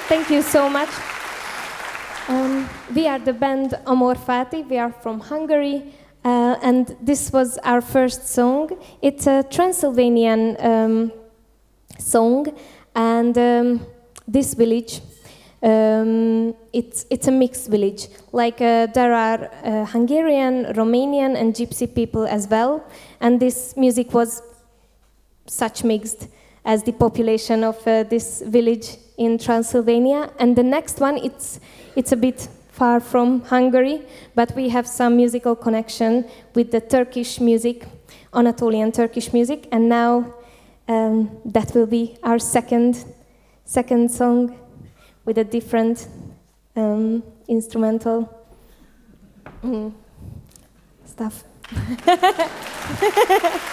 Thank you so much. We are the band Amor Fati. We are from Hungary, and this was our first song. It's a Transylvanian song, and this village, it's a mixed village. Like there are Hungarian, Romanian, and Gypsy people as well, and this music was such mixed as the population of this village in Transylvania. And the next one, it's a bit far from Hungary, but we have some musical connection with the Turkish music, Anatolian Turkish music, and now that will be our second song with a different instrumental stuff.